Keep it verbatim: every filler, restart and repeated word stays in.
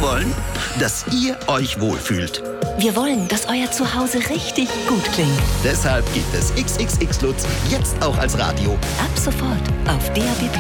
wollen, dass ihr euch wohlfühlt. Wir wollen, dass euer Zuhause richtig gut klingt. Deshalb gibt es X X X Lutz jetzt auch als Radio. Ab sofort auf D A B plus.